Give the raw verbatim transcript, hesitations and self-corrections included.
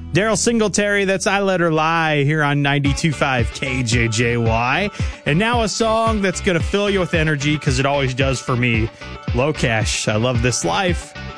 Daryl Singletary, that's I Let Her Lie here on ninety-two point five K J J Y. And now a song that's going to fill you with energy because it always does for me. Low Cash, I Love This Life.